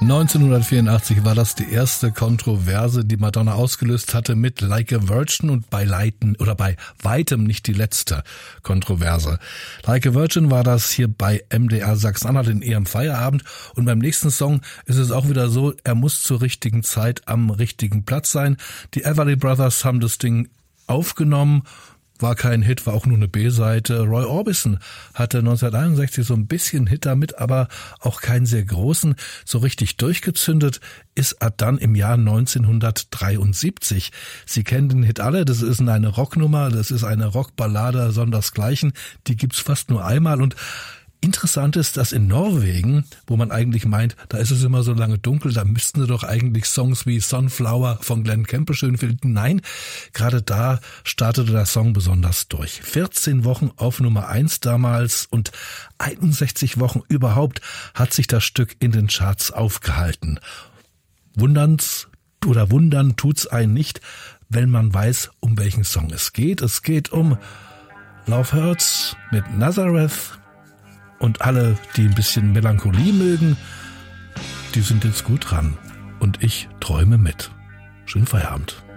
1984 war das die erste Kontroverse, die Madonna ausgelöst hatte mit Like a Virgin und bei weitem nicht die letzte Kontroverse. Like a Virgin war das hier bei MDR Sachsen-Anhalt in ihrem Feierabend und beim nächsten Song ist es auch wieder so, er muss zur richtigen Zeit am richtigen Platz sein. Die Everly Brothers haben das Ding aufgenommen. War kein Hit, war auch nur eine B-Seite. Roy Orbison hatte 1961 so ein bisschen Hit damit, aber auch keinen sehr großen. So richtig durchgezündet ist er dann im Jahr 1973. Sie kennen den Hit alle, das ist eine Rocknummer, das ist eine Rockballade sondersgleichen. Die gibt's fast nur einmal und interessant ist, dass in Norwegen, wo man eigentlich meint, da ist es immer so lange dunkel, da müssten sie doch eigentlich Songs wie Sunflower von Glenn Campbell schön finden. Nein, gerade da startete der Song besonders durch. 14 Wochen auf Nummer 1 damals und 61 Wochen überhaupt hat sich das Stück in den Charts aufgehalten. Wundern tut's einen nicht, wenn man weiß, um welchen Song es geht. Es geht um Love Hurts mit Nazareth. Und alle, die ein bisschen Melancholie mögen, die sind jetzt gut dran. Und ich träume mit. Schönen Feierabend.